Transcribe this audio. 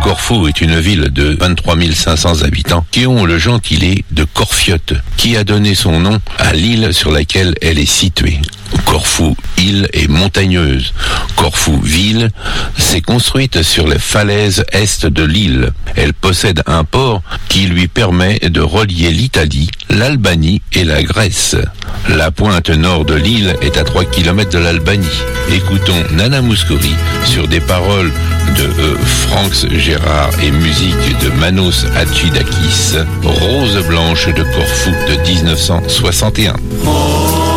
Corfou est une ville de 23 500 habitants qui ont le gentilé de Corfiote, qui a donné son nom à l'île sur laquelle elle est située. Corfou, île est montagneuse. Corfou, ville, s'est construite sur les falaises est de l'île. Elle possède un port qui lui permet de relier l'Italie, l'Albanie et la Grèce. La pointe nord de l'île est à 3 km de l'Albanie. Écoutons Nana Mouskouri sur des paroles de Franks Gérard et musique de Manos Hadjidakis, Rose blanche de Corfou de 1961.